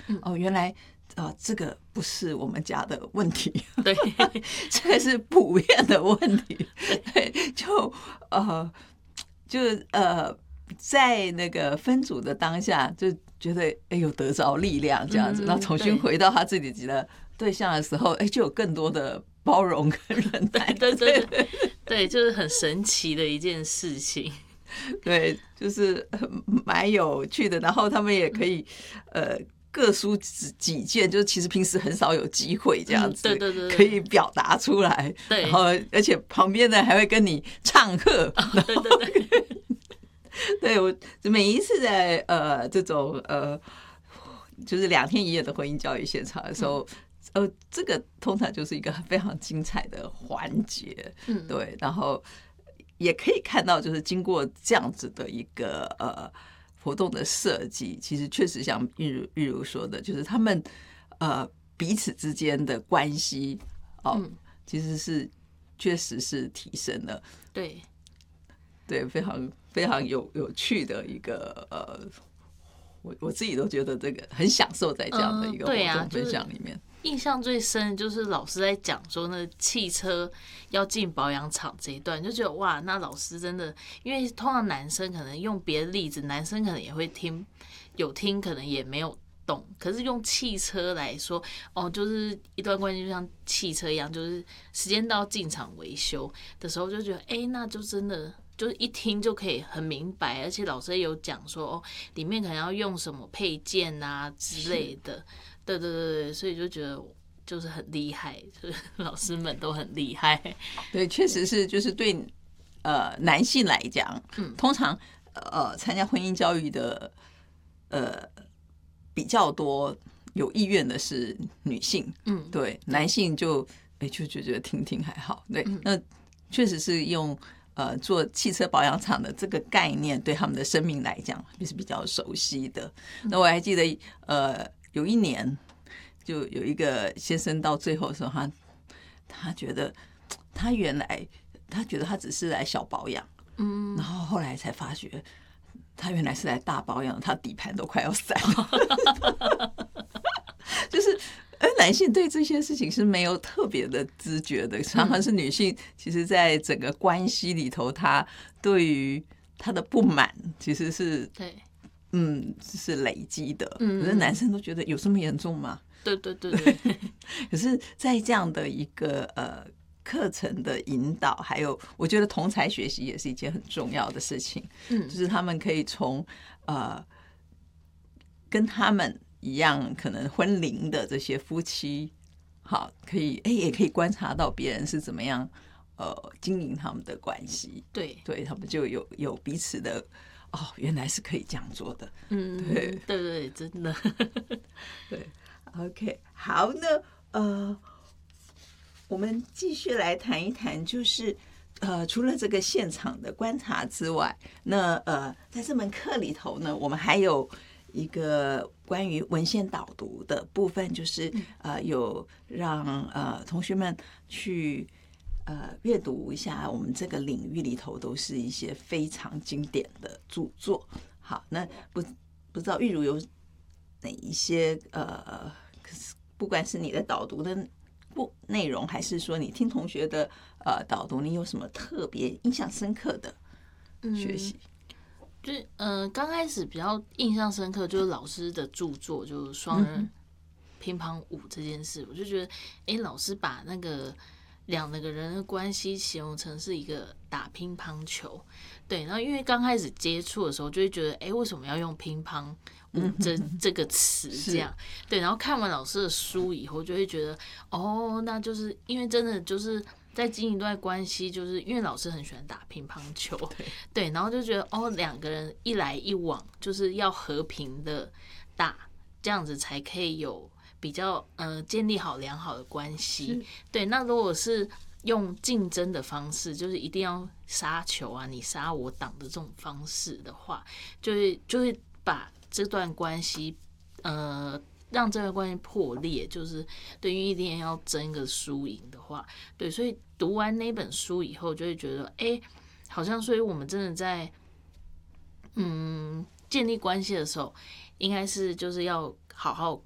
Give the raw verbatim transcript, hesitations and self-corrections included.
嗯、哦，原来呃这个不是我们家的问题， 对， 这个是普遍的问题，对，就呃就呃在那个分组的当下就觉得哎有得着力量这样子，然后重新回到他自己的对象的时候，哎就有更多的包容跟忍耐， 对对对对，就是很神奇的一件事情。 对，就是蛮有趣的。然后他们也可以呃各抒己见，就是其实平时很少有机会这样子， 嗯、对对 对, 对， 可以表达出来。 对， 然后而且旁边的还会跟你唱和。 哦、对对对。 对，我每一次在呃这种呃就是两天一夜的婚姻教育现场的时候。嗯呃，这个通常就是一个非常精彩的环节，嗯，对，然后也可以看到，就是经过这样子的一个呃活动的设计，其实确实像玉如玉如说的，就是他们呃彼此之间的关系哦、呃嗯，其实是确实是提升了， 对， 对，非常非常有有趣的一个呃，我我自己都觉得这个很享受在这样的一个活动分享里面。嗯印象最深就是老师在讲说那汽车要进保养厂这一段，就觉得哇，那老师真的，因为通常男生可能用别的例子，男生可能也会听，有听可能也没有懂，可是用汽车来说，哦，就是一段关系就像汽车一样，就是时间到进厂维修的时候，就觉得哎、欸，那就真的。就是一听就可以很明白，而且老师也有讲说哦，里面可能要用什么配件啊之类的，对对对对，所以就觉得就是很厉害，就是老师们都很厉害。 对，确实是，就是对呃男性来讲，嗯，通常呃参加婚姻教育的呃比较多有意愿的是女性，嗯，对，男性就哎就就觉得听听还好，对，嗯、那确实是用。呃，做汽车保养厂的这个概念，对他们的生命来讲，就是比较熟悉的。那我还记得，呃，有一年，就有一个先生到最后的时候，他他觉得他原来他觉得他只是来小保养，嗯，然后后来才发觉，他原来是来大保养，他底盘都快要散了，就是。而男性对这些事情是没有特别的知觉的，常常是女性，其实在整个关系里头，她对于她的不满其实是对， 嗯，是累积的。可是男生都觉得有这么严重吗？ 对对对对。 可是，在这样的一个呃课程的引导，还有我觉得同才学习也是一件很重要的事情。嗯，就是他们可以从呃跟他们。一样可能婚龄的这些夫妻，好，可以哎，也可以观察到别人是怎么样呃经营他们的关系， 对， 对他们就有有彼此的哦，原来是可以这样做的， 嗯，对对对，真的， 对 ，OK， 好，那呃，我们继续来谈一谈，就是呃，除了这个现场的观察之外，那呃，在这门课里头呢，我们还有。一个关于文献导读的部分，就是呃有让呃同学们去呃阅读一下我们这个领域里头都是一些非常经典的著作。好，那不不知道玉如有哪一些呃，不管是你的导读的不内容，还是说你听同学的呃导读，你有什么特别印象深刻的学习？嗯就是呃，刚开始比较印象深刻就是老师的著作，就是双人乒乓舞这件事，我就觉得，哎、欸，老师把那个两个人的关系形容成是一个打乒乓球，对，然后因为刚开始接触的时候，就会觉得，哎、欸，为什么要用乒乓舞这这个词这样？对，然后看完老师的书以后，就会觉得，哦，那就是因为真的就是。在经营一段关系，就是因为老师很喜欢打乒乓球，对，对，然后就觉得哦，两个人一来一往，就是要和平的打，这样子才可以有比较呃建立好良好的关系。对，那如果是用竞争的方式，就是一定要杀球啊，你杀我挡的这种方式的话，就会就会把这段关系呃。让这段关系破裂，就是对于一定要争一个输赢的话，对，所以读完那本书以后，就会觉得，哎、欸，好像所以我们真的在，嗯，建立关系的时候，应该是就是要好好